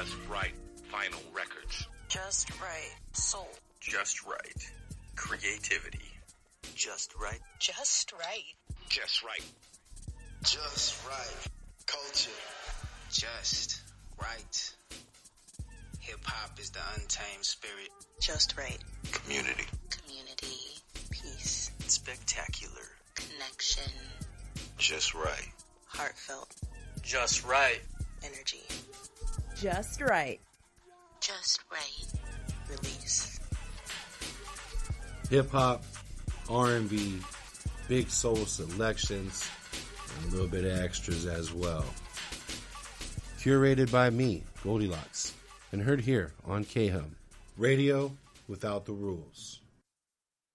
Just Right Vinyl Records. Just Right Soul. Just Right Creativity. Just Right. Just Right. Just Right. Just Right Culture. Just Right. Hip-hop is the untamed spirit. Just Right. Community. Community. Peace. Spectacular. Connection. Just Right. Heartfelt. Just Right. Energy. Just Right. Just Right. Release. Hip-hop, R&B, big soul selections, and a little bit of extras as well. Curated by me, Goldilocks, and heard here on KHUM, Radio Without the Rules.